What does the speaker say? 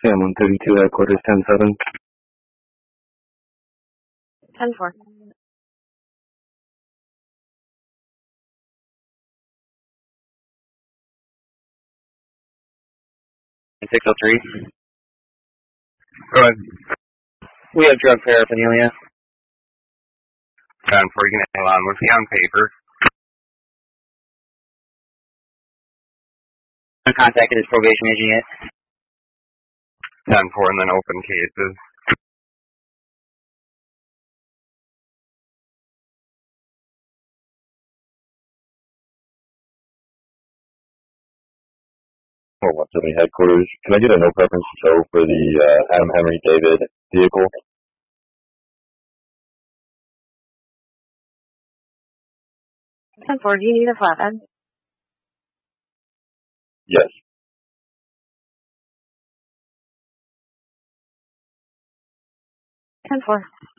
Sam 132 headquarters 10-7. 10-4. 603. Go ahead. We have drug paraphernalia. 10-4, you can hang on. Was he on paper? Contacted his probation agent yet? 10-4, and then open cases. Well, 170 headquarters. Can I get a no preference show for the Adam Henry David vehicle? Do you need a flatbed? Yes. 10-4.